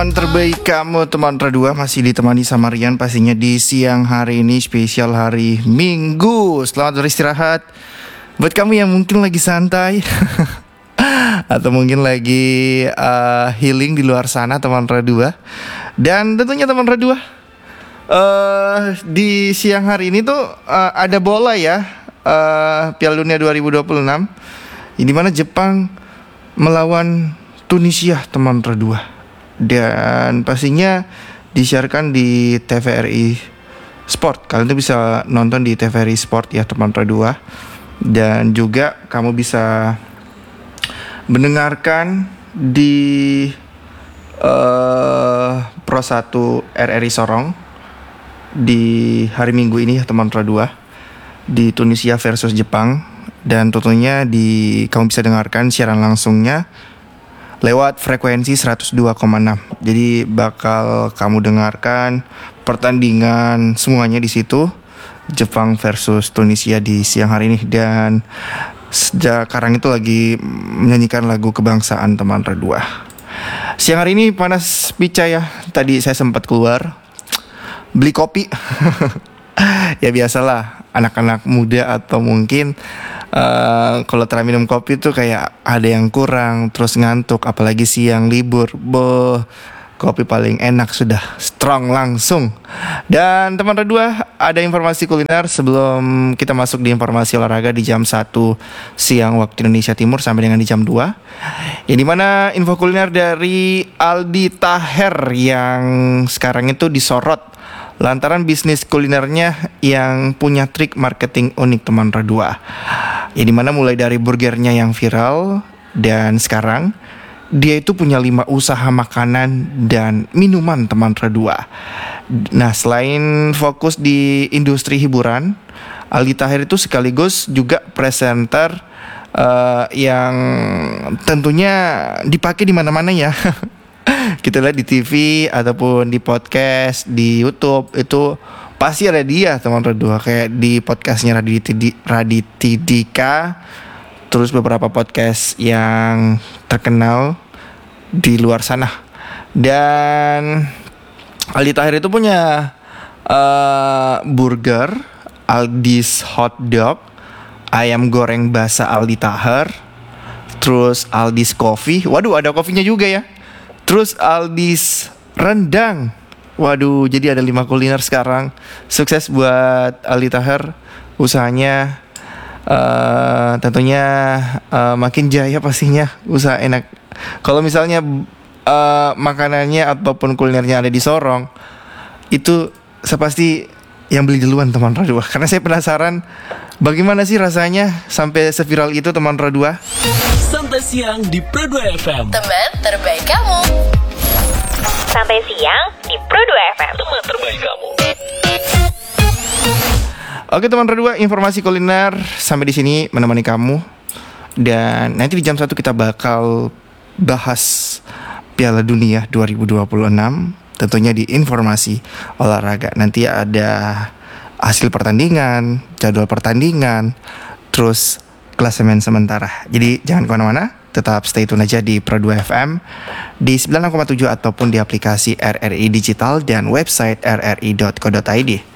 Terbaik kamu teman Radua masih ditemani sama Rian pastinya di siang hari ini spesial hari Minggu. Selamat beristirahat buat kamu yang mungkin lagi santai atau mungkin lagi healing di luar sana teman Radua. Dan tentunya teman Radua di siang hari ini tuh ada bola ya, Piala Dunia 2026 di mana Jepang melawan Tunisia teman Radua. Dan pastinya disiarkan di TVRI Sport. Kalian tuh bisa nonton di TVRI Sport ya teman Radua. Dan juga kamu bisa mendengarkan di Pro 1 RRI Sorong di hari Minggu ini ya teman Radua, di Tunisia versus Jepang. Dan tentunya kamu bisa dengarkan siaran langsungnya lewat frekuensi 102,6. Jadi bakal kamu dengarkan pertandingan semuanya di situ, Jepang versus Tunisia di siang hari ini. Dan sekarang itu lagi menyanyikan lagu kebangsaan teman Radua. Siang hari ini panas pica ya. Tadi saya sempat keluar beli kopi. Ya biasalah anak-anak muda atau mungkin kalau telah minum kopi tuh kayak ada yang kurang, terus ngantuk, apalagi siang libur. Kopi paling enak sudah strong langsung. Dan teman Radua, ada informasi kuliner sebelum kita masuk di informasi olahraga di jam 1 siang waktu Indonesia Timur sampai dengan di jam 2. Ini mana info kuliner dari Aldi Taher yang sekarang itu disorot lantaran bisnis kulinernya yang punya trik marketing unik teman Radua. Ya dimana mulai dari burgernya yang viral, dan sekarang dia itu punya 5 usaha makanan dan minuman teman Radua. Nah selain fokus di industri hiburan, Aldi Taher itu sekaligus juga presenter yang tentunya dipakai di mana-mana ya. Kita lihat di TV ataupun di podcast, di YouTube itu pasti ada dia teman Radua. Kayak di podcastnya Raditya, terus beberapa podcast yang terkenal di luar sana. Dan Aldi Taher itu punya burger, Aldi's Hot Dog, ayam goreng basa Aldi Taher, terus Aldi's Coffee. Waduh, ada kopinya juga ya. Terus Aldi's Rendang. Waduh, jadi ada 5 kuliner sekarang. Sukses buat Aldi Taher. Usahanya tentunya makin jaya pastinya. Usaha enak. Kalau misalnya makanannya ataupun kulinernya ada di Sorong, itu saya pasti yang beli duluan teman Radua. Karena saya penasaran bagaimana sih rasanya sampai seviral itu teman Radua. Sampai siang di Pro 2 FM, teman terbaik kamu. Sampai siang di Pro 2 FM, teman terbaik kamu. Oke teman Radua, informasi kuliner sampai di sini menemani kamu. Dan nanti di jam 1 kita bakal bahas Piala Dunia 2026. Tentunya di informasi olahraga. Nanti ada hasil pertandingan, jadwal pertandingan, terus klasemen sementara. Jadi jangan kemana-mana, tetap stay tune aja di Pro 2 FM di 96,7 ataupun di aplikasi RRI Digital dan website rri.co.id.